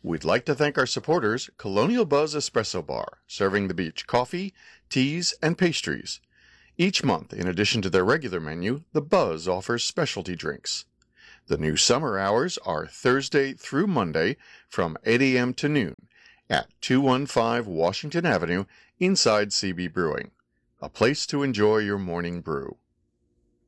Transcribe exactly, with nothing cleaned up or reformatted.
We'd like to thank our supporters, Colonial Buzz Espresso Bar, serving the beach coffee, teas, and pastries. Each month, in addition to their regular menu, the Buzz offers specialty drinks. The new summer hours are Thursday through Monday from eight a.m. to noon at two fifteen Washington Avenue inside C B Brewing. A place to enjoy your morning brew.